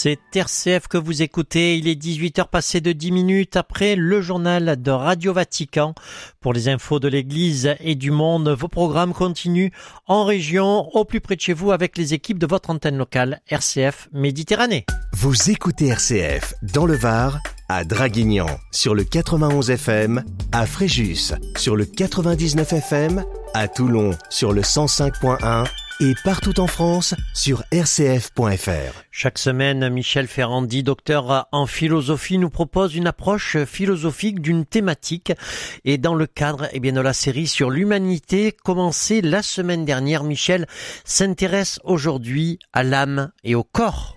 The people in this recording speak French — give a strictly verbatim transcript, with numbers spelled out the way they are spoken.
C'est R C F que vous écoutez, il est dix-huit heures passées de dix minutes après le journal de Radio Vatican. Pour les infos de l'Église et du monde, vos programmes continuent en région, au plus près de chez vous avec les équipes de votre antenne locale R C F Méditerranée. Vous écoutez R C F dans le Var, à Draguignan sur le quatre-vingt-onze F M, à Fréjus sur le quatre-vingt-dix-neuf F M, à Toulon sur le cent cinq point un et partout en France sur r c f point f r. Chaque semaine, Michel Ferrandi, docteur en philosophie, nous propose une approche philosophique d'une thématique. Et dans le cadre eh bien, de la série sur l'humanité, commencée la semaine dernière, Michel s'intéresse aujourd'hui à l'âme et au corps.